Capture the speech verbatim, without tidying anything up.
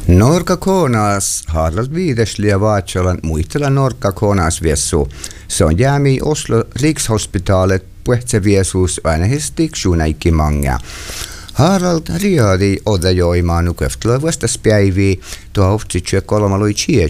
Norkakonas Harald Viidesliä Vaatsalan muistella Norkakonas viesu. Se on jäämi Oslo Rikshospitalet puhteviesuus ainehistiksuunaikki manga. Harald riadi odajoimaan nukeftloivasta späiviä tuohti kolmaloi